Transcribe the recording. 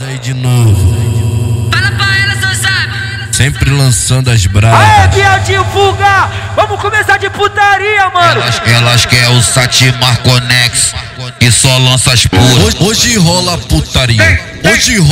aí de novo. Fala pra ela, só sabe. Sempre lançando as bravas. Aê, Bieltinho Fuga! Vamos começar de putaria, mano! Elas quer o Satimar Conex, que só lança as puras. Hoje rola putaria. Hoje rola